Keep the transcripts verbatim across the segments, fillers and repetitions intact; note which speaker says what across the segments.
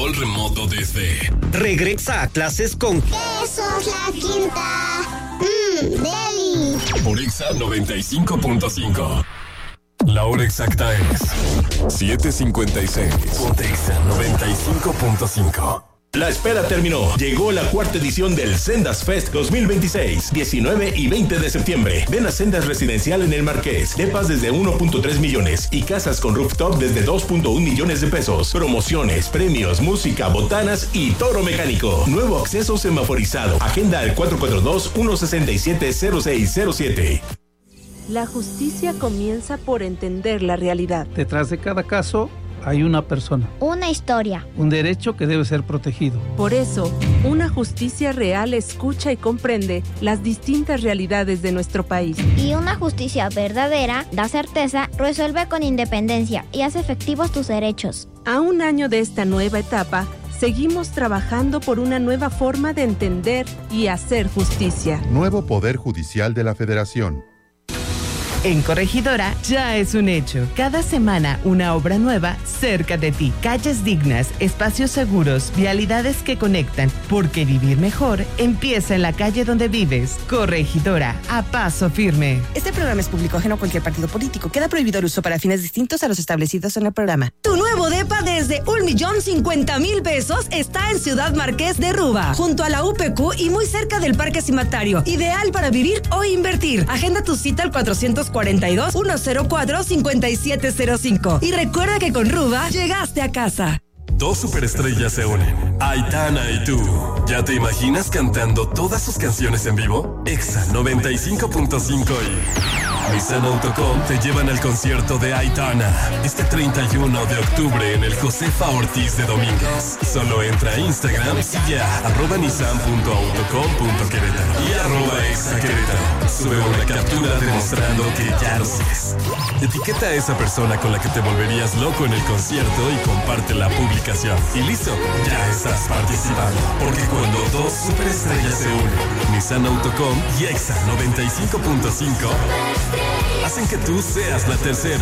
Speaker 1: control remoto desde...
Speaker 2: Regresa a clases con...
Speaker 3: ¡Eso es la quinta! ¡Mmm, deli!
Speaker 1: Por Exa noventa y cinco punto cinco. La hora exacta es siete cincuenta y seis. Por Exa noventa y cinco punto cinco.
Speaker 4: La espera terminó. Llegó la cuarta edición del Sendas Fest dos mil veintiséis, diecinueve y veinte de septiembre. Ven a Sendas Residencial en el Marqués. Depas desde uno punto tres millones y casas con rooftop desde dos punto uno millones de pesos. Promociones, premios, música, botanas y toro mecánico. Nuevo acceso semaforizado. Agenda al cuatro cuatro dos, uno seis siete, cero seis cero siete.
Speaker 5: La justicia comienza por entender la realidad.
Speaker 6: Detrás de cada caso hay una persona.
Speaker 3: Una historia.
Speaker 6: Un derecho que debe ser protegido.
Speaker 5: Por eso, una justicia real escucha y comprende las distintas realidades de nuestro país.
Speaker 3: Y una justicia verdadera da certeza, resuelve con independencia y hace efectivos tus derechos.
Speaker 5: A un año de esta nueva etapa, seguimos trabajando por una nueva forma de entender y hacer justicia.
Speaker 7: Nuevo Poder Judicial de la Federación.
Speaker 8: En Corregidora ya es un hecho. Cada semana una obra nueva cerca de ti. Calles dignas, espacios seguros, vialidades que conectan. Porque vivir mejor empieza en la calle donde vives. Corregidora, a paso firme.
Speaker 9: Este programa es público ajeno a cualquier partido político. Queda prohibido el uso para fines distintos a los establecidos en el programa.
Speaker 10: Tu nuevo depa desde un millón cincuenta mil pesos está en Ciudad Marqués de Ruba, junto a la U P Q y muy cerca del Parque Cimatario. Ideal para vivir o invertir. Agenda tu cita al cuatrocientos cuarenta y dos, ciento cuatro, cincuenta y siete cero cinco. Y recuerda que con Ruba llegaste a casa.
Speaker 1: Dos superestrellas se unen, Aitana y tú. ¿Ya te imaginas cantando todas sus canciones en vivo? Exa noventa y cinco punto cinco y Nissan Autocom te llevan al concierto de Aitana este treinta y uno de octubre en el Josefa Ortiz de Domínguez. Solo entra a Instagram y ya, arroba nissan punto autocom punto querétaro y arroba Exa Querétaro. Sube una captura demostrando que ya lo sabes. Etiqueta a esa persona con la que te volverías loco en el concierto y comparte la publicación. Y listo, ya estás participando. Porque cuando dos superestrellas se unen, Nissan Autocom y Exa noventa y cinco punto cinco hacen que tú seas la tercera.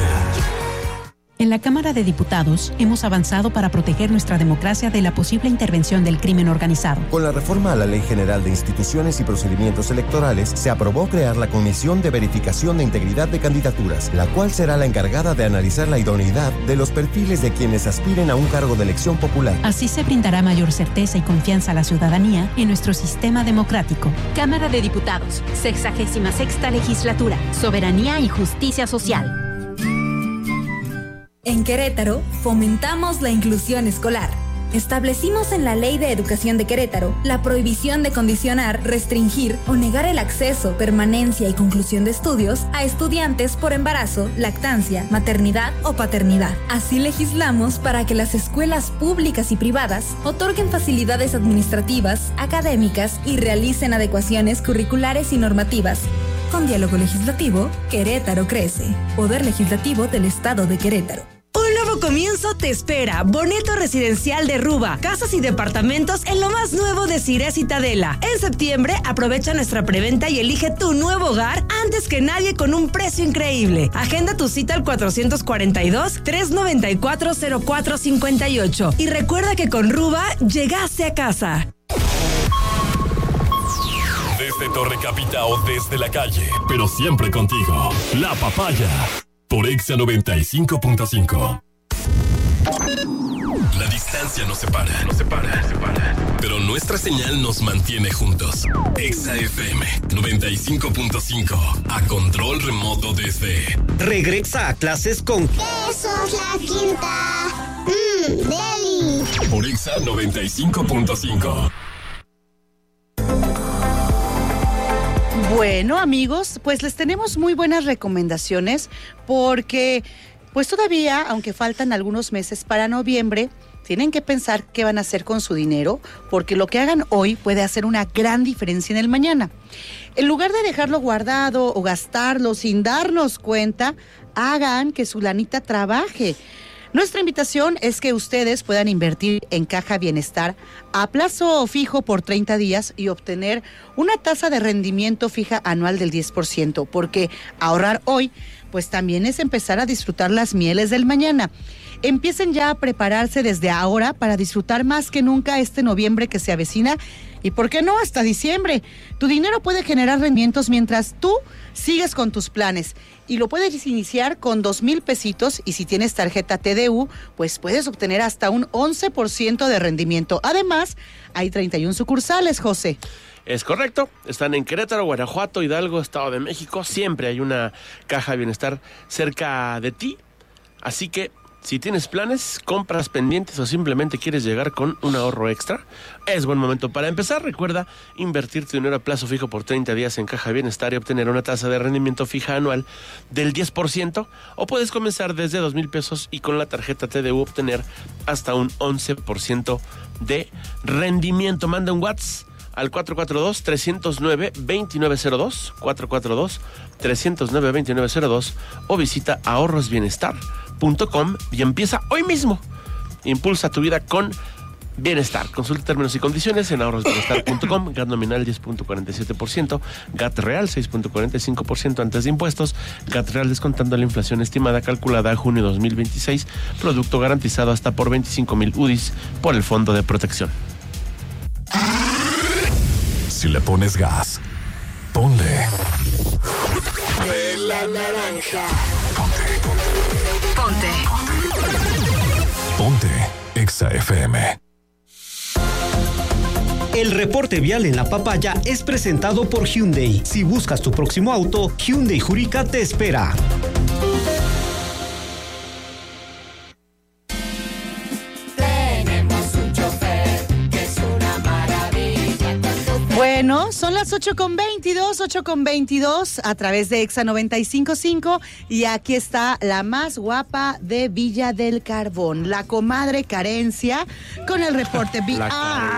Speaker 11: En la Cámara de Diputados hemos avanzado para proteger nuestra democracia de la posible intervención del crimen organizado.
Speaker 12: Con la reforma a la Ley General de Instituciones y Procedimientos Electorales, se aprobó crear la Comisión de Verificación de Integridad de Candidaturas, la cual será la encargada de analizar la idoneidad de los perfiles de quienes aspiren a un cargo de elección popular.
Speaker 11: Así se brindará mayor certeza y confianza a la ciudadanía en nuestro sistema democrático.
Speaker 13: Cámara de Diputados, sexagésima sexta legislatura, soberanía y justicia social.
Speaker 14: En Querétaro, fomentamos la inclusión escolar. Establecimos en la Ley de Educación de Querétaro la prohibición de condicionar, restringir o negar el acceso, permanencia y conclusión de estudios a estudiantes por embarazo, lactancia, maternidad o paternidad. Así legislamos para que las escuelas públicas y privadas otorguen facilidades administrativas, académicas y realicen adecuaciones curriculares y normativas. Con diálogo legislativo, Querétaro crece. Poder Legislativo del Estado de Querétaro.
Speaker 10: Un nuevo comienzo te espera. Bonito residencial de Ruba. Casas y departamentos en lo más nuevo de Cire Citadela. En septiembre, aprovecha nuestra preventa y elige tu nuevo hogar antes que nadie con un precio increíble. Agenda tu cita al cuatrocientos cuarenta y dos, trescientos noventa y cuatro, cero cuatro cincuenta y ocho. Y recuerda que con Ruba llegaste a casa.
Speaker 1: Desde Torre Capita o desde la calle, pero siempre contigo. La Papaya. Por Exa noventa y cinco punto cinco. La distancia nos separa, nos separa, nos separa. Pero nuestra señal nos mantiene juntos. Exa F M noventa y cinco punto cinco. A control remoto desde...
Speaker 2: Regresa a clases con...
Speaker 3: ¡Eso es la quinta! ¡Mmm, deli!
Speaker 1: Por Exa noventa y cinco punto cinco.
Speaker 15: Bueno, amigos, pues les tenemos muy buenas recomendaciones porque pues todavía, aunque faltan algunos meses para noviembre, tienen que pensar qué van a hacer con su dinero, porque lo que hagan hoy puede hacer una gran diferencia en el mañana. En lugar de dejarlo guardado o gastarlo sin darnos cuenta, hagan que su lanita trabaje. Nuestra invitación es que ustedes puedan invertir en Caja Bienestar a plazo fijo por treinta días y obtener una tasa de rendimiento fija anual del diez por ciento, porque ahorrar hoy, pues también es empezar a disfrutar las mieles del mañana. Empiecen ya a prepararse desde ahora para disfrutar más que nunca este noviembre que se avecina y, ¿por qué no?, hasta diciembre. Tu dinero puede generar rendimientos mientras tú sigues con tus planes y lo puedes iniciar con dos mil pesitos y si tienes tarjeta T D U, pues puedes obtener hasta un once por ciento de rendimiento. Además, hay treinta y una sucursales, José.
Speaker 16: Es correcto, están en Querétaro, Guanajuato, Hidalgo, Estado de México. Siempre hay una caja de bienestar cerca de ti. Así que, si tienes planes, compras pendientes o simplemente quieres llegar con un ahorro extra, es buen momento para empezar. Recuerda invertir tu dinero a plazo fijo por treinta días en Caja Bienestar y obtener una tasa de rendimiento fija anual del diez por ciento. O puedes comenzar desde dos mil pesos y con la tarjeta T D U obtener hasta un once por ciento de rendimiento. Manda un WhatsApp al cuatro cuatro dos, tres cero nueve, dos nueve cero dos, cuatro cuatro dos, tres cero nueve, dos nueve cero dos o visita ahorros bienestar punto com y empieza hoy mismo. Impulsa tu vida con bienestar. Consulta términos y condiciones en ahorros bienestar punto com. G A T nominal diez punto cuarenta y siete por ciento, G A T real seis punto cuarenta y cinco por ciento antes de impuestos, G A T real descontando la inflación estimada calculada a junio dos mil veintiséis, producto garantizado hasta por veinticinco mil U D I s por el Fondo de Protección.
Speaker 1: Si le pones gas, ponle.
Speaker 17: De la naranja. Ponte.
Speaker 1: Ponte Exa F M.
Speaker 2: El reporte vial en La Papaya es presentado por Hyundai. Si buscas tu próximo auto, Hyundai Jurica te espera.
Speaker 15: Bueno, son las ocho con veintidós, ocho con veintidós a través de Exa noventa y cinco punto cinco y aquí está la más guapa de Villa del Carbón, la comadre Carencia, con el reporte vial.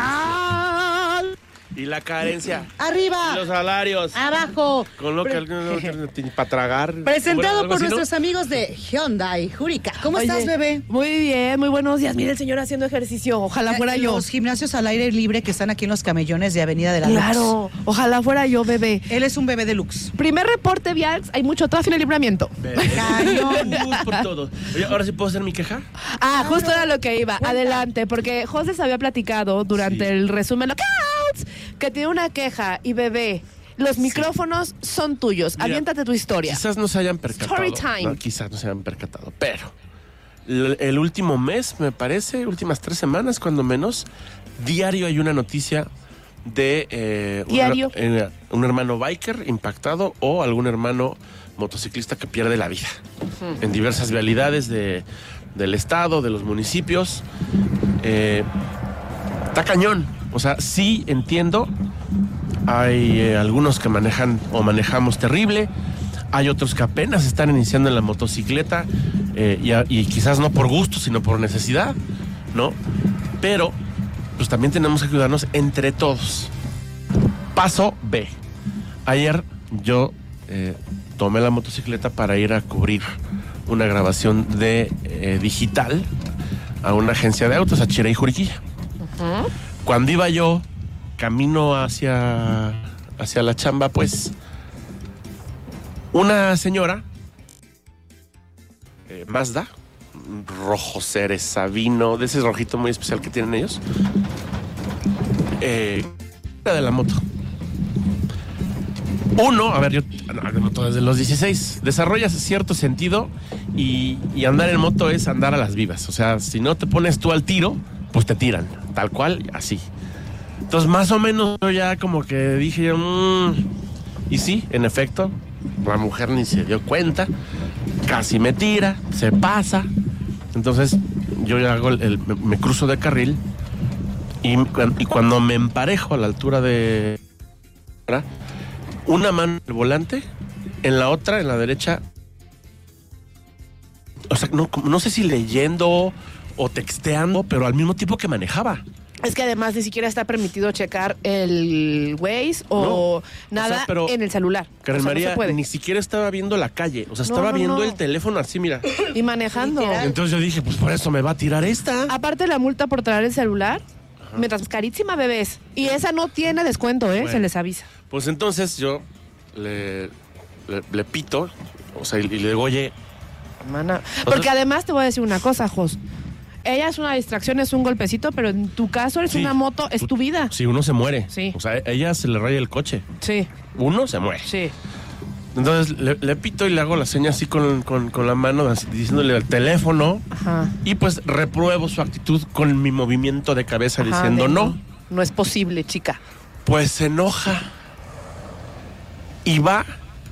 Speaker 16: Y la carencia.
Speaker 15: Arriba.
Speaker 16: Y los salarios.
Speaker 15: Abajo.
Speaker 16: Con lo que para tragar.
Speaker 15: Presentado
Speaker 16: Bueno,
Speaker 15: por
Speaker 16: así,
Speaker 15: nuestros
Speaker 16: ¿no?
Speaker 15: amigos de Hyundai Jurica. ¿Cómo
Speaker 18: Oye,
Speaker 15: estás, bebé?
Speaker 18: Muy bien, muy buenos días. Mira el señor haciendo ejercicio. Ojalá fuera
Speaker 15: Eh,
Speaker 18: yo.
Speaker 15: Los gimnasios al aire libre que están aquí en los camellones de Avenida de la
Speaker 18: Claro,
Speaker 15: Lux.
Speaker 18: ojalá fuera yo, bebé.
Speaker 15: Él es un bebé deluxe.
Speaker 18: Primer reporte vial, hay mucho tráfico en el libramiento.
Speaker 16: Cañón. Luz por todo. Oye, ¿ahora sí puedo hacer mi queja?
Speaker 18: Ah, justo era lo que iba. Adelante, porque José se había platicado durante
Speaker 16: Sí.
Speaker 18: el resumen Lockouts que tiene una queja y bebé. Los micrófonos son tuyos.
Speaker 16: Mira,
Speaker 18: aviéntate tu historia.
Speaker 16: Quizás no se hayan percatado.
Speaker 18: Story time.
Speaker 16: ¿no? Quizás no se hayan percatado, pero el, el último mes, me parece, últimas tres semanas, cuando menos, diario hay una noticia de eh,
Speaker 18: Diario.
Speaker 16: Un, eh, un hermano biker impactado o algún hermano motociclista que pierde la vida
Speaker 18: Ujú.
Speaker 16: en diversas vialidades de, del estado, de los municipios. Eh, está cañón. O sea, sí entiendo. Hay eh, algunos que manejan o manejamos terrible. Hay otros que apenas están iniciando en la motocicleta eh, y, a, y quizás no por gusto, sino por necesidad, ¿no? Pero, pues también tenemos que ayudarnos entre todos. Paso B. Ayer yo eh, tomé la motocicleta para ir a cubrir una grabación de eh, digital a una agencia de autos, a Chira y Juriquilla.
Speaker 18: Uh-huh.
Speaker 16: Cuando iba yo camino hacia, hacia la chamba, pues una señora eh, Mazda, rojo Ceres Sabino, de ese rojito muy especial que tienen ellos, eh, de la moto. Uno, a ver, yo ando en moto desde los dieciséis, desarrollas cierto sentido y, y andar en moto es andar a las vivas. O sea, si no te pones tú al tiro, pues te tiran, tal cual, así. Entonces, más o menos yo ya como que dije, mmm, y sí, en efecto, la mujer ni se dio cuenta, casi me tira, se pasa. Entonces, yo ya hago el, el me, me cruzo de carril y, y cuando me emparejo a la altura de una mano en el volante, en la otra, en la derecha, o sea, no, no sé si leyendo o texteando, pero al mismo tiempo que manejaba.
Speaker 18: Es que además ni siquiera está permitido checar el Waze o
Speaker 16: No,
Speaker 18: nada
Speaker 16: o sea, pero,
Speaker 18: en el celular.
Speaker 16: Karen
Speaker 18: O sea, no
Speaker 16: María,
Speaker 18: se puede.
Speaker 16: ni siquiera estaba viendo la calle. O sea,
Speaker 18: No,
Speaker 16: estaba
Speaker 18: no,
Speaker 16: viendo
Speaker 18: no.
Speaker 16: el teléfono así, mira.
Speaker 18: Y manejando.
Speaker 16: Entonces yo dije, pues por eso me va a tirar esta.
Speaker 18: Aparte la multa por traer el celular, mientras carísima, bebés. Y esa no tiene descuento, ¿eh?
Speaker 16: Bueno.
Speaker 18: Se les avisa.
Speaker 16: Pues entonces yo le, le, le pito, o sea, y le digo, oye,
Speaker 18: Mana. Porque sea, además te voy a decir una cosa, Jos. Ella es una distracción, es un golpecito, pero en tu caso eres sí, una moto, es tu vida.
Speaker 16: Sí, uno se muere.
Speaker 18: Sí.
Speaker 16: O sea, ella se le raya el coche.
Speaker 18: Sí.
Speaker 16: Uno se muere.
Speaker 18: Sí.
Speaker 16: Entonces le, le pito y le hago la seña así con, con, con la mano, así, diciéndole al teléfono.
Speaker 18: Ajá.
Speaker 16: Y pues repruebo su actitud con mi movimiento de cabeza. Ajá, diciendo de no. no.
Speaker 18: No es posible, chica.
Speaker 16: Pues se enoja. Y va.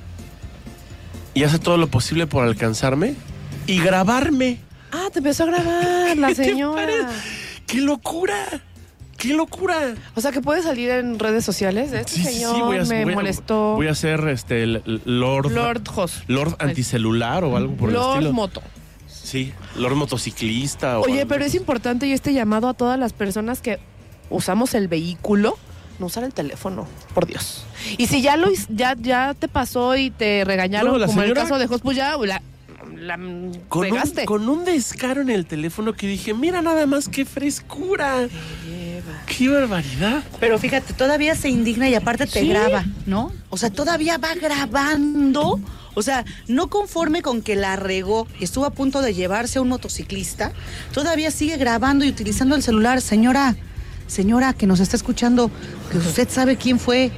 Speaker 16: Y hace todo lo posible por alcanzarme y grabarme.
Speaker 18: Ah, te empezó a grabar la señora.
Speaker 16: ¡Qué locura! ¡Qué locura!
Speaker 18: O sea, que puede salir en redes sociales. Este
Speaker 16: sí,
Speaker 18: señor
Speaker 16: sí, voy a,
Speaker 18: me
Speaker 16: voy a,
Speaker 18: molestó.
Speaker 16: Voy a hacer este el Lord...
Speaker 18: Lord Jos.
Speaker 16: Lord anticelular o algo por
Speaker 18: Lord
Speaker 16: el estilo.
Speaker 18: Lord Moto.
Speaker 16: Sí, Lord motociclista. O
Speaker 18: Oye,
Speaker 16: algo.
Speaker 18: Pero es importante y este llamado a todas las personas que usamos el vehículo, no usar el teléfono, por Dios. Y si ya lo ya, ya te pasó y te regañaron, no, como señora... el caso de Jos, pues ya... La, La
Speaker 16: con,
Speaker 18: pegaste.
Speaker 16: Un, con un descaro en el teléfono que dije, mira nada más qué frescura. Qué barbaridad.
Speaker 15: Pero fíjate, todavía se indigna y aparte te ¿Sí? graba, ¿no? O sea, todavía va grabando. O sea, no conforme con que la regó y estuvo a punto de llevarse a un motociclista, todavía sigue grabando y utilizando el celular. Señora, señora que nos está escuchando, que usted sabe quién fue.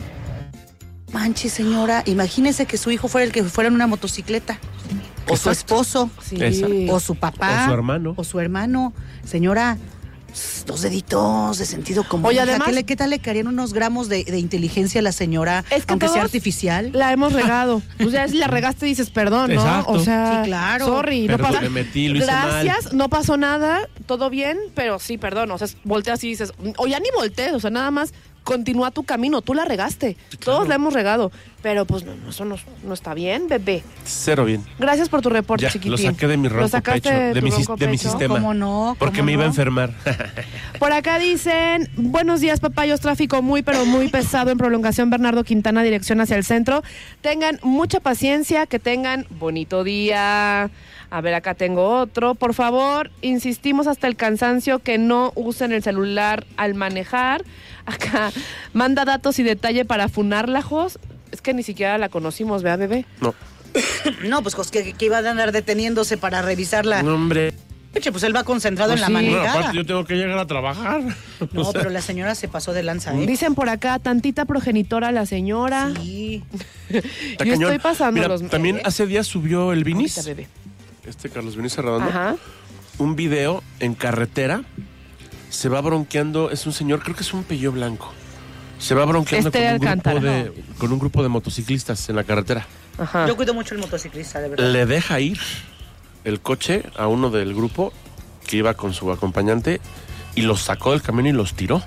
Speaker 15: Manche, señora, imagínese que su hijo fuera el que fuera en una motocicleta. O Exacto. su esposo,
Speaker 18: sí.
Speaker 15: o su papá,
Speaker 16: o su hermano.
Speaker 15: O su hermano. Señora, dos deditos de sentido común.
Speaker 18: Oye, además,
Speaker 15: ¿qué, le, ¿qué tal le caerían unos gramos de, de inteligencia a la señora,
Speaker 18: es que
Speaker 15: aunque sea artificial?
Speaker 18: La hemos regado. O sea, si la regaste dices perdón, ¿no?
Speaker 16: Exacto.
Speaker 18: O sea,
Speaker 15: sí, claro.
Speaker 18: Sorry,
Speaker 16: Perdón,
Speaker 18: no pasa.
Speaker 16: Me metí, lo
Speaker 18: Gracias,
Speaker 16: hice mal.
Speaker 18: No pasó nada, todo bien, pero sí, perdón. O sea, volteas y dices, o ya ni voltees, o sea, nada más continúa tu camino, tú la regaste. Claro. Todos la hemos regado. Pero pues no, eso no, no está bien, bebé.
Speaker 16: Cero bien.
Speaker 18: Gracias por tu reporte,
Speaker 16: ya,
Speaker 18: chiquitín.
Speaker 16: Lo saqué de mi ronco pecho, de, de, mi,
Speaker 18: ronco
Speaker 16: de mi
Speaker 18: pecho?
Speaker 16: sistema.
Speaker 15: ¿Cómo no?
Speaker 16: Porque
Speaker 15: ¿Cómo
Speaker 16: me
Speaker 15: no?
Speaker 16: iba a enfermar.
Speaker 18: Por acá dicen, buenos días, papayos, tráfico muy, pero muy pesado en prolongación Bernardo Quintana, dirección hacia el centro. Tengan mucha paciencia, que tengan bonito día. A ver, acá tengo otro. Por favor, insistimos hasta el cansancio que no usen el celular al manejar. Acá, manda datos y detalle para funarla, Jos. Es que ni siquiera la conocimos, ¿vea, bebé?
Speaker 16: No.
Speaker 15: No, pues Jos, que, que iba a andar deteniéndose para revisarla.
Speaker 16: No, hombre.
Speaker 15: Pues él va concentrado
Speaker 16: pues
Speaker 15: en
Speaker 16: sí.
Speaker 15: la manejada.
Speaker 16: Bueno, aparte yo tengo que llegar a trabajar.
Speaker 15: No,
Speaker 16: o sea.
Speaker 15: pero la señora se pasó de lanza, ¿eh?
Speaker 18: Dicen por acá, tantita progenitora la señora.
Speaker 15: Sí.
Speaker 18: Yo
Speaker 16: cañón.
Speaker 18: estoy pasando
Speaker 16: Mira,
Speaker 18: los...
Speaker 16: también hace días subió el Vinis.
Speaker 18: Ahorita, bebé.
Speaker 16: Este Carlos Vinis Arredondo.
Speaker 18: Ajá.
Speaker 16: Un video en carretera. Se va bronqueando, es un señor, creo que es un Peugeot blanco. Se va bronqueando
Speaker 18: este
Speaker 16: con, un
Speaker 18: Alcántara,
Speaker 16: grupo de,
Speaker 18: no.
Speaker 16: con un grupo de motociclistas en la carretera.
Speaker 18: Ajá.
Speaker 15: Yo cuido mucho el motociclista, de verdad.
Speaker 16: Le deja ir el coche a uno del grupo que iba con su acompañante y los sacó del camino y los tiró.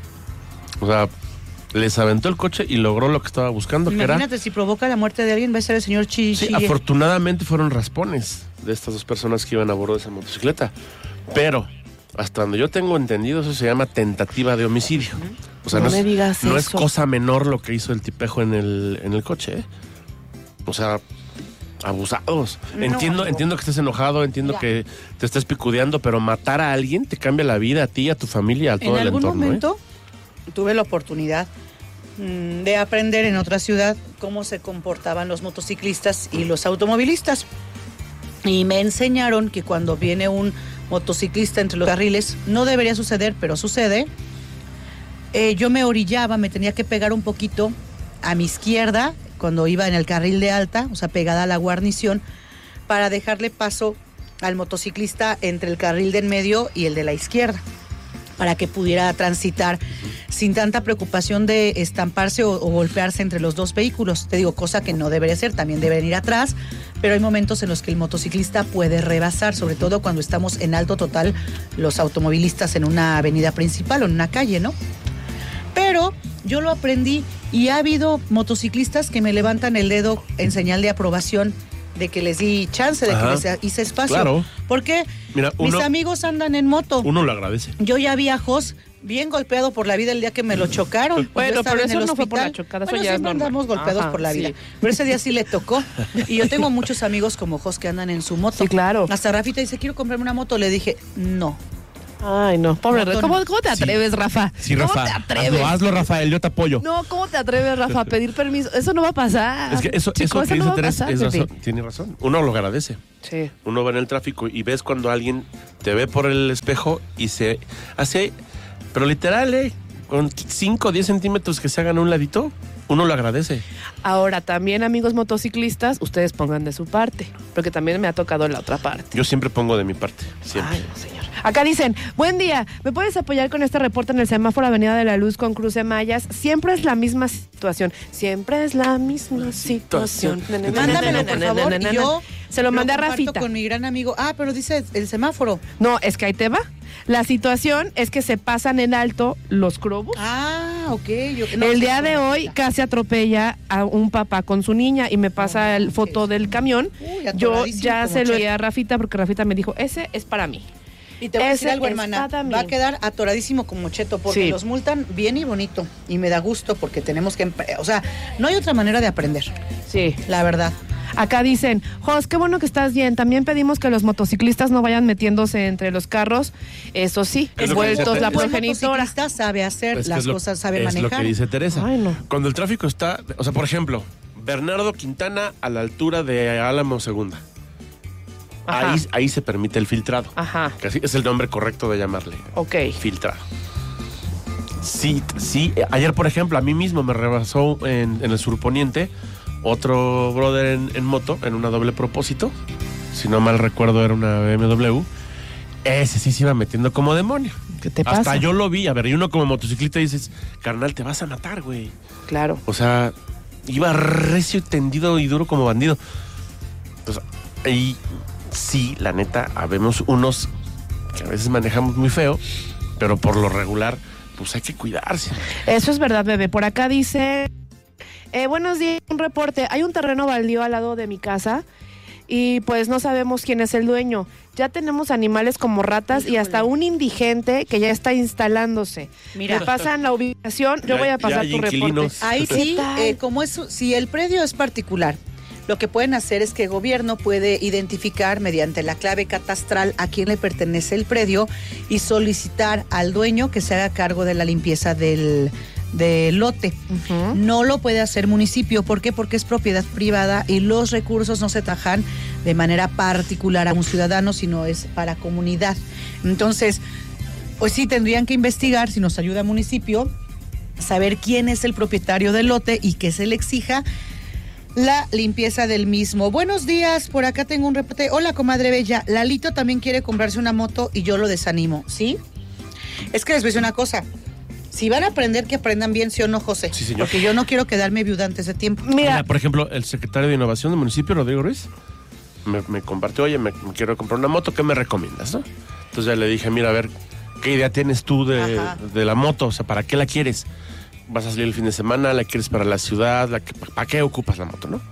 Speaker 16: O sea, les aventó el coche y logró lo que estaba buscando.
Speaker 15: Imagínate,
Speaker 16: que era,
Speaker 15: si provoca la muerte de alguien, va a ser el señor Chichi.
Speaker 16: Sí, afortunadamente fueron raspones de estas dos personas que iban a bordo de esa motocicleta. Pero, hasta donde yo tengo entendido, eso se llama tentativa de homicidio. O sea,
Speaker 18: no,
Speaker 16: no,
Speaker 18: me
Speaker 16: es,
Speaker 18: digas
Speaker 16: no
Speaker 18: eso.
Speaker 16: es cosa menor lo que hizo el tipejo en el, en el coche, ¿eh? O sea, abusados.
Speaker 15: No,
Speaker 16: entiendo,
Speaker 15: no.
Speaker 16: entiendo que estés enojado, entiendo
Speaker 15: Ya.
Speaker 16: que te estés picudeando, pero matar a alguien te cambia la vida a ti, a tu familia, a todo
Speaker 15: En
Speaker 16: el
Speaker 15: algún
Speaker 16: entorno.
Speaker 15: momento
Speaker 16: ¿eh?
Speaker 15: tuve la oportunidad mm, de aprender en otra ciudad cómo se comportaban los motociclistas y los automovilistas. Y me enseñaron que cuando viene un motociclista entre los carriles, no debería suceder, pero sucede. Eh, yo me orillaba, me tenía que pegar un poquito a mi izquierda cuando iba en el carril de alta, o sea, pegada a la guarnición, para dejarle paso al motociclista entre el carril de en medio y el de la izquierda, para que pudiera transitar sin tanta preocupación de estamparse o, o golpearse entre los dos vehículos. Te digo, cosa que no debería ser, también deben ir atrás, pero hay momentos en los que el motociclista puede rebasar, sobre todo cuando estamos en alto total los automovilistas en una avenida principal o en una calle, ¿no? Pero yo lo aprendí y ha habido motociclistas que me levantan el dedo en señal de aprobación de que les di chance, de
Speaker 16: Ajá.
Speaker 15: que les hice espacio.
Speaker 16: Claro.
Speaker 15: Porque
Speaker 16: Mira, uno,
Speaker 15: mis amigos andan en moto.
Speaker 16: Uno lo agradece.
Speaker 15: Yo ya vi a Jos bien golpeado por la vida el día que me lo chocaron.
Speaker 18: Bueno,
Speaker 15: Yo estaba
Speaker 18: pero
Speaker 15: en
Speaker 18: eso
Speaker 15: el
Speaker 18: no fue por la
Speaker 15: hospital.
Speaker 18: chocada, eso
Speaker 15: Bueno,
Speaker 18: ya es
Speaker 15: siempre
Speaker 18: normal.
Speaker 15: andamos golpeados
Speaker 18: Ajá,
Speaker 15: por la
Speaker 18: sí.
Speaker 15: vida. Pero ese día sí le tocó. Y yo tengo muchos amigos como Jos que andan en su moto.
Speaker 18: Sí, claro.
Speaker 15: Hasta Rafita dice, quiero comprarme una moto. Le dije, no.
Speaker 18: Ay, no, pobre.
Speaker 15: No,
Speaker 18: ¿Cómo, ¿Cómo te atreves, sí. Rafa?
Speaker 16: Sí,
Speaker 18: ¿Cómo
Speaker 16: Rafa.
Speaker 18: te atreves?
Speaker 16: Hazlo, hazlo, Rafael, yo te apoyo.
Speaker 18: No, ¿cómo te atreves, Rafa, a pedir permiso? Eso no va a pasar.
Speaker 16: Es que eso,
Speaker 18: Chico,
Speaker 16: eso que
Speaker 18: no
Speaker 16: dice
Speaker 18: va a
Speaker 16: Teresa
Speaker 18: pasar,
Speaker 16: es
Speaker 18: Pepe.
Speaker 16: razón, tiene razón. Uno lo agradece.
Speaker 18: Sí.
Speaker 16: Uno va en el tráfico y ves cuando alguien te ve por el espejo y se hace, pero literal, ¿eh? Con cinco o diez centímetros que se hagan a un ladito, uno lo agradece.
Speaker 18: Ahora, también, amigos motociclistas, ustedes pongan de su parte, porque también me ha tocado la otra parte.
Speaker 16: Yo siempre pongo de mi parte, siempre.
Speaker 18: Ay, no, señor. Acá dicen, buen día, ¿me puedes apoyar con este reporte en el semáforo Avenida de la Luz con Cruce Mayas? Siempre es la misma situación, siempre es la misma situación.
Speaker 15: Mándamelo, por favor, y yo
Speaker 18: se lo mandé a
Speaker 15: comparto
Speaker 18: Rafita.
Speaker 15: con mi gran amigo. Ah, pero dice el semáforo.
Speaker 18: No, es que ahí te va. La situación es que se pasan en alto los crobos.
Speaker 15: Ah, ok. Yo, no,
Speaker 18: el día de hoy casi atropella a un papá con su niña y me pasa el foto del camión.
Speaker 15: Uy,
Speaker 18: yo ya se lo
Speaker 15: cheto.
Speaker 18: di a Rafita porque Rafita me dijo, ese es para mí.
Speaker 15: Y te voy a decir
Speaker 18: Ese
Speaker 15: algo,
Speaker 18: es
Speaker 15: hermana,
Speaker 18: para mí.
Speaker 15: va a quedar atoradísimo como cheto porque
Speaker 18: Sí.
Speaker 15: los multan bien y bonito y me da gusto porque tenemos que, o sea, no hay otra manera de aprender.
Speaker 18: Sí.
Speaker 15: La verdad.
Speaker 18: Acá dicen, Jos, qué bueno que estás bien. También pedimos que los motociclistas no vayan metiéndose entre los carros. Eso sí,
Speaker 16: Es lo que
Speaker 18: vueltos
Speaker 16: dice
Speaker 18: la
Speaker 16: Teresa.
Speaker 15: El
Speaker 18: progenitora.
Speaker 15: motociclista sabe hacer
Speaker 16: Es que
Speaker 15: las
Speaker 16: es lo-
Speaker 15: cosas, sabe
Speaker 16: es
Speaker 15: manejar.
Speaker 16: lo que dice Teresa.
Speaker 18: Ay, no.
Speaker 16: Cuando el tráfico está, o sea, por ejemplo, Bernardo Quintana a la altura de Álamo Segunda.
Speaker 18: Ajá.
Speaker 16: Ahí, ahí se permite el filtrado.
Speaker 18: Ajá.
Speaker 16: Que así es el nombre correcto de llamarle.
Speaker 18: Ok.
Speaker 16: Filtrado. Sí, sí. Ayer, por ejemplo, a mí mismo me rebasó en, en el surponiente otro brother en, en moto, en una doble propósito. Si no mal recuerdo, era una B M W. Ese sí se iba metiendo como demonio.
Speaker 18: ¿Qué te
Speaker 16: Hasta
Speaker 18: pasa?
Speaker 16: yo lo vi. A ver, y uno como motociclista dices, carnal, te vas a matar, güey.
Speaker 18: Claro.
Speaker 16: O sea, iba recio, tendido y duro como bandido. Pues, y sí, la neta, habemos unos que a veces manejamos muy feo, pero por lo regular, pues hay que cuidarse.
Speaker 18: Eso es verdad, bebé. Por acá dice, eh, buenos días, un reporte. Hay un terreno baldío al lado de mi casa y pues no sabemos quién es el dueño. Ya tenemos animales como ratas Híjole. y hasta un indigente que ya está instalándose.
Speaker 15: Mira.
Speaker 18: Me pasan la ubicación, yo
Speaker 16: Ya-
Speaker 18: voy a
Speaker 16: ya
Speaker 18: pasar
Speaker 16: hay
Speaker 18: tu reporte.
Speaker 16: inquilinos.
Speaker 15: Ahí
Speaker 18: ¿Qué
Speaker 15: sí,
Speaker 18: tal?
Speaker 15: eh, como es, si el predio es particular, lo que pueden hacer es que el gobierno puede identificar mediante la clave catastral a quién le pertenece el predio y solicitar al dueño que se haga cargo de la limpieza del, del lote.
Speaker 18: Uh-huh.
Speaker 15: No lo puede hacer municipio. ¿Por qué? Porque es propiedad privada y los recursos no se trabajan de manera particular a un ciudadano, sino es para comunidad. Entonces, pues sí, tendrían que investigar, si nos ayuda el municipio, saber quién es el propietario del lote y que se le exija la limpieza del mismo. Buenos días, por acá tengo un reporte. Hola, comadre bella. Lalito también quiere comprarse una moto y yo lo desanimo, ¿sí? Es que les voy a decir una cosa. Si van a aprender, que aprendan bien, ¿sí o no, José?
Speaker 16: Sí, señor.
Speaker 15: Porque yo no quiero quedarme viuda antes de tiempo.
Speaker 16: Mira, por ejemplo, el secretario de Innovación del municipio, Rodrigo Ruiz, me, me compartió, oye, me, me quiero comprar una moto, ¿qué me recomiendas, no? Entonces ya le dije, mira, a ver, ¿qué idea tienes tú de, de la moto? O sea, ¿para qué la quieres? ¿Vas a salir el fin de semana? ¿La quieres para la ciudad? ¿La que, ¿Para qué ocupas la moto, no?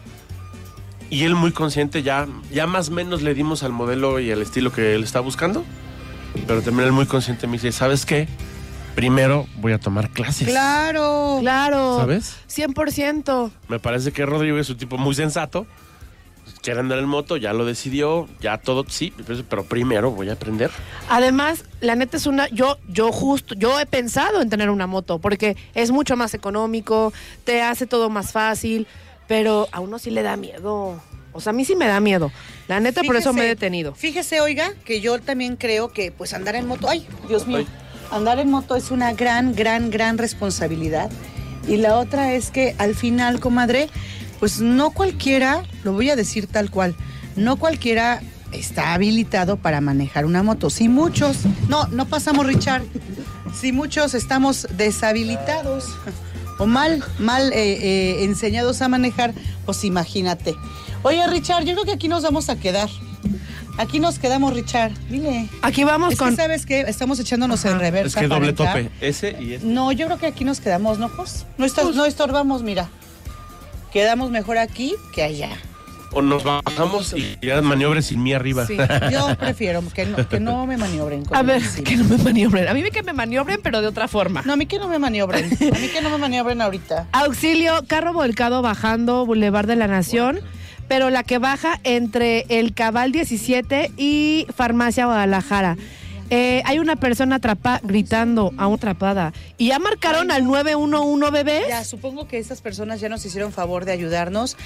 Speaker 16: Y él muy consciente, ya, ya más o menos le dimos al modelo y al estilo que él está buscando, pero también él muy consciente me dice, ¿sabes qué? Primero voy a tomar clases.
Speaker 15: Claro.
Speaker 18: Claro.
Speaker 16: ¿Sabes?
Speaker 18: cien por ciento.
Speaker 16: Me parece que Rodrigo es un tipo muy sensato. Quiere andar en moto, ya lo decidió, ya todo, sí, pero primero voy a aprender.
Speaker 18: Además, la neta es una, yo, yo justo, yo he pensado en tener una moto, porque es mucho más económico, te hace todo más fácil, pero a uno sí le da miedo. O sea, a mí sí me da miedo. La neta, por eso me he detenido.
Speaker 15: Fíjese, oiga, que yo también creo que pues andar en moto, ay, Dios mío,
Speaker 16: Ay.
Speaker 15: andar en moto es una gran, gran, gran responsabilidad. Y la otra es que al final, comadre, pues no cualquiera, lo voy a decir tal cual, no cualquiera está habilitado para manejar una moto. Si muchos, no, no pasamos, Richard, si muchos estamos deshabilitados o mal, mal eh, eh, enseñados a manejar, pues imagínate. Oye, Richard, yo creo que aquí nos vamos a quedar. Aquí nos quedamos, Richard. Dile.
Speaker 18: Aquí vamos
Speaker 15: es
Speaker 18: con...
Speaker 15: que, ¿sabes qué? Estamos echándonos en reversa.
Speaker 16: Es que
Speaker 15: para
Speaker 16: doble
Speaker 15: entrar.
Speaker 16: tope, ese y ese.
Speaker 15: No, yo creo que aquí nos quedamos, ¿no, Jos? No, estor- no estorbamos, mira. Quedamos mejor aquí que allá.
Speaker 16: O nos bajamos y ya maniobres sin mí arriba.
Speaker 15: Sí, yo prefiero que no, que no me maniobren.
Speaker 18: A ver,
Speaker 15: sí.
Speaker 18: que no me maniobren. A mí me que me maniobren, pero de otra forma.
Speaker 15: No, a mí que no me maniobren. A mí que no me maniobren ahorita.
Speaker 18: Auxilio, carro volcado bajando Boulevard de la Nación, pero la que baja entre el Cabal diecisiete y Farmacia Guadalajara. Eh, hay una persona atrapada gritando a una atrapada. ¿Y ya marcaron al nueve uno uno, bebés?
Speaker 15: Ya, supongo que estas personas ya nos hicieron favor de ayudarnos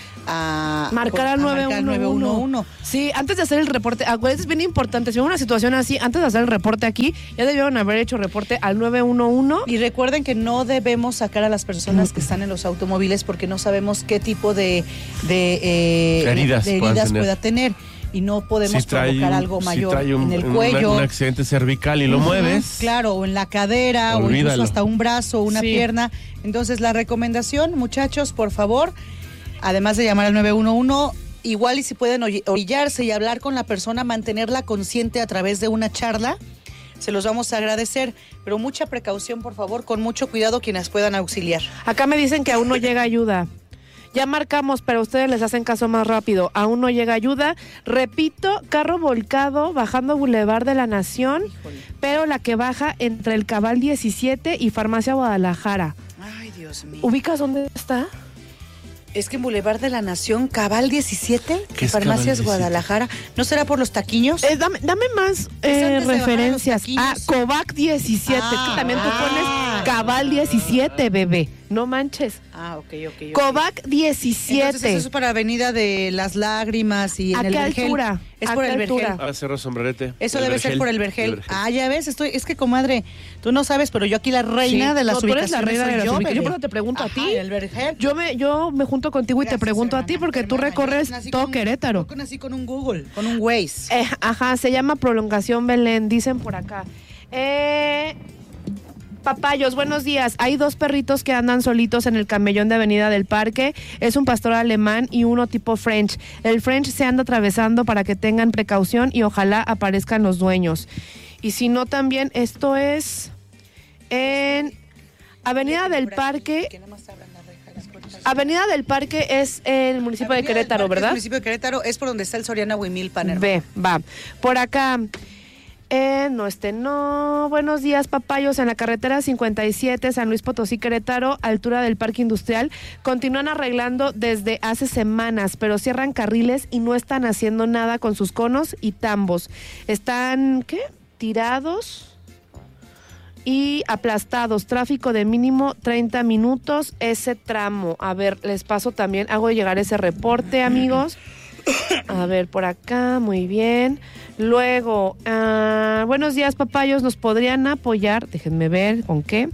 Speaker 15: a
Speaker 18: marcar al nueve uno uno. Sí, antes de hacer el reporte, es bien importante, si hay una situación así, antes de hacer el reporte aquí, ya debieron haber hecho reporte al nueve uno uno.
Speaker 15: Y recuerden que no debemos sacar a las personas que están en los automóviles porque no sabemos qué tipo de, de, eh,
Speaker 16: heridas,
Speaker 15: de heridas
Speaker 16: tener.
Speaker 15: pueda tener. Y no podemos
Speaker 16: si trae
Speaker 15: provocar
Speaker 16: un,
Speaker 15: algo mayor
Speaker 16: si trae un,
Speaker 15: en el
Speaker 16: un,
Speaker 15: cuello.
Speaker 16: Un accidente cervical y lo uh-huh. mueves.
Speaker 15: Claro, o en la cadera,
Speaker 16: Olvídalo.
Speaker 15: o incluso hasta un brazo, una
Speaker 18: sí.
Speaker 15: pierna. Entonces, la recomendación, muchachos, por favor, además de llamar al nueve uno uno, igual y si pueden orillarse y hablar con la persona, mantenerla consciente a través de una charla, se los vamos a agradecer. Pero mucha precaución, por favor, con mucho cuidado quienes puedan auxiliar.
Speaker 18: Acá me dicen que aún no llega ayuda. Ya marcamos, pero ustedes les hacen caso más rápido. Aún no llega ayuda. Repito, carro volcado bajando Boulevard de la Nación, Híjole. pero la que baja entre el Cabal diecisiete y Farmacia Guadalajara.
Speaker 15: Ay, Dios mío.
Speaker 18: ¿Ubicas dónde está?
Speaker 15: Es que en Boulevard de la Nación, Cabal diecisiete,
Speaker 16: ¿Qué
Speaker 15: Farmacias
Speaker 16: es
Speaker 15: Guadalajara. ¿No será por los taquiños?
Speaker 18: Eh, dame, dame más eh, referencias. Ah, Covac diecisiete. Ah, es que también tú pones Cabal diecisiete, bebé. No manches.
Speaker 15: Ah, ok, ok. okay.
Speaker 18: Covac diecisiete.
Speaker 15: Entonces eso es para Avenida de las Lágrimas y en
Speaker 18: ¿A
Speaker 15: el
Speaker 18: qué
Speaker 15: Vergel.
Speaker 18: altura?
Speaker 15: Es
Speaker 18: ¿A
Speaker 15: por
Speaker 18: qué
Speaker 15: el
Speaker 18: altura?
Speaker 15: Vergel.
Speaker 16: Ah, Cerro Sombrerete.
Speaker 15: Eso
Speaker 16: el
Speaker 15: debe
Speaker 16: Vergel.
Speaker 15: ser por el Vergel.
Speaker 16: el Vergel.
Speaker 15: Ah, ya ves, estoy, es que comadre, tú no sabes, pero yo aquí la reina
Speaker 18: sí,
Speaker 15: de las
Speaker 18: no, tú eres
Speaker 15: ubicaciones
Speaker 18: la reina
Speaker 15: soy
Speaker 18: de las
Speaker 15: yo,
Speaker 18: ubicaciones. Yo
Speaker 15: bebé.
Speaker 18: por eso te pregunto
Speaker 15: Ajá,
Speaker 18: a ti.
Speaker 15: El Vergel.
Speaker 18: Yo me, yo me junto contigo y
Speaker 15: Gracias,
Speaker 18: te pregunto
Speaker 15: hermana,
Speaker 18: a ti porque
Speaker 15: hermana,
Speaker 18: tú recorres todo
Speaker 15: con,
Speaker 18: Querétaro.
Speaker 15: Yo nací con un Google, con un Waze.
Speaker 18: Eh, ajá, se llama Prolongación Belén, dicen por acá. Eh... Papayos, buenos días. Hay dos perritos que andan solitos en el camellón de Avenida del Parque. Es un pastor alemán y uno tipo French. El French se anda atravesando para que tengan precaución y ojalá aparezcan los dueños. Y si no, también esto es en Avenida del Parque. Avenida del Parque es el municipio de Querétaro, ¿verdad?
Speaker 15: El municipio de Querétaro es por donde está el Soriana Huimilpan.
Speaker 18: Ve, va. Por acá. Eh, no, este no. Buenos días, papayos. En la carretera cincuenta y siete, San Luis Potosí, Querétaro, altura del Parque Industrial, continúan arreglando desde hace semanas, pero cierran carriles y no están haciendo nada con sus conos y tambos. Están, ¿qué? Tirados y aplastados. Tráfico de mínimo treinta minutos ese tramo. A ver, les paso también, hago llegar ese reporte, amigos. A ver, por acá, muy bien. Luego, uh, buenos días, papayos, ¿nos podrían apoyar? Déjenme ver con qué.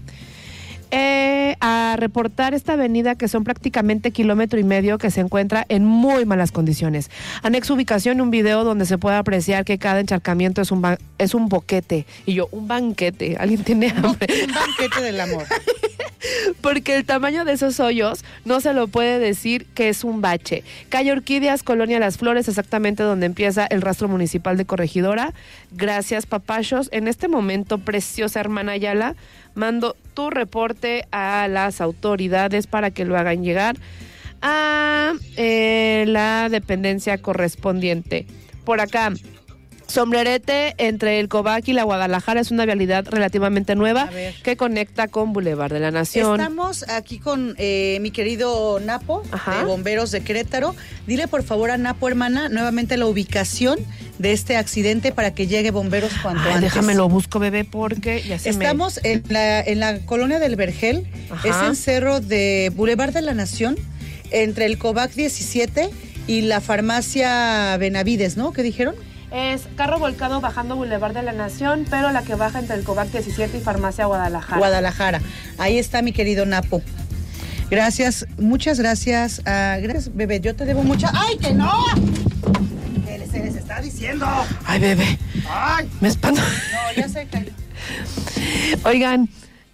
Speaker 18: Eh, a reportar esta avenida que son prácticamente kilómetro y medio que se encuentra en muy malas condiciones. Anexo ubicación un video donde se puede apreciar que cada encharcamiento es un ba- es un boquete. Y yo, un banquete. ¿Alguien tiene hambre?
Speaker 15: Un banquete del amor.
Speaker 18: Porque el tamaño de esos hoyos no se lo puede decir que es un bache. Calle Orquídeas, Colonia Las Flores, exactamente donde empieza el rastro municipal de Corregidora. Gracias, papachos. En este momento, preciosa hermana Ayala, mando tu reporte a las autoridades para que lo hagan llegar a eh, la dependencia correspondiente. Por acá, Sombrerete entre el Covac y la Guadalajara es una vialidad relativamente nueva que conecta con Boulevard de la Nación.
Speaker 15: Estamos aquí con eh, mi querido Napo,
Speaker 18: Ajá.
Speaker 15: de Bomberos de Querétaro. Dile por favor a Napo, hermana, nuevamente la ubicación de este accidente para que llegue Bomberos cuanto
Speaker 18: Ay,
Speaker 15: antes.
Speaker 18: déjame lo busco, bebé, porque ya se
Speaker 15: Estamos
Speaker 18: me...
Speaker 15: en la, en la colonia del Vergel,
Speaker 18: Ajá.
Speaker 15: es en cerro de Boulevard de la Nación, entre el Covac diecisiete y la farmacia Benavides, ¿no? ¿Qué dijeron?
Speaker 18: Es carro volcado bajando Boulevard de la Nación, pero la que baja entre el Covac diecisiete y Farmacia Guadalajara.
Speaker 15: Guadalajara. Ahí está mi querido Napo. Gracias, muchas gracias. Uh, gracias, bebé. Yo te debo mucha. ¡Ay, que no! ¿Qué se les está diciendo?
Speaker 18: Ay, bebé.
Speaker 15: ¡Ay!
Speaker 18: Me espanto.
Speaker 15: No, ya sé que...
Speaker 18: Oigan,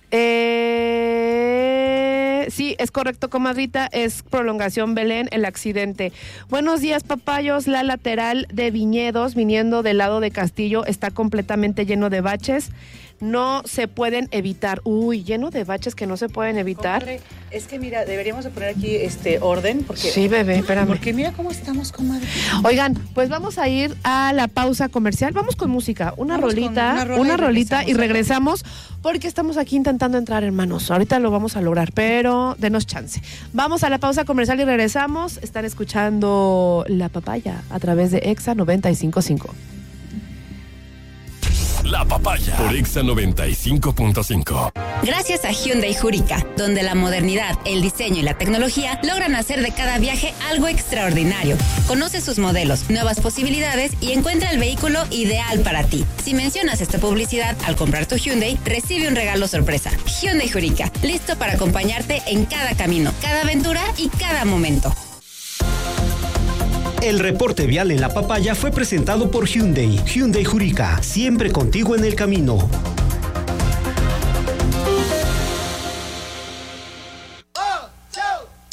Speaker 18: eh, sí, es correcto, comadrita, es Prolongación Belén, el accidente. Buenos días, papayos. La lateral de Viñedos, viniendo del lado de Castillo, está completamente lleno de baches. No se pueden evitar. Uy, lleno de baches que no se pueden evitar.
Speaker 15: Comadre, es que mira, deberíamos de poner aquí este orden. Porque,
Speaker 18: sí, bebé, espérame.
Speaker 15: Porque mira cómo estamos, comadre.
Speaker 18: Oigan, pues vamos a ir a la pausa comercial. Vamos con música, una
Speaker 15: vamos
Speaker 18: rolita,
Speaker 15: una, rola
Speaker 18: una
Speaker 15: y
Speaker 18: rolita y
Speaker 15: regresamos,
Speaker 18: regresamos porque estamos aquí intentando entrar, hermanos. Ahorita lo vamos a lograr, pero denos chance. Vamos a la pausa comercial y regresamos. Están escuchando La Papaya a través de Exa noventa y cinco punto cinco.
Speaker 1: La Papaya por Exa noventa y cinco punto cinco.
Speaker 17: Gracias a Hyundai Jurica, donde la modernidad, el diseño y la tecnología logran hacer de cada viaje algo extraordinario. Conoce sus modelos, nuevas posibilidades y encuentra el vehículo ideal para ti. Si mencionas esta publicidad al comprar tu Hyundai, recibe un regalo sorpresa. Hyundai Jurica, listo para acompañarte en cada camino, cada aventura y cada momento.
Speaker 2: El reporte vial en La Papaya fue presentado por Hyundai. Hyundai Jurica, siempre contigo en el camino.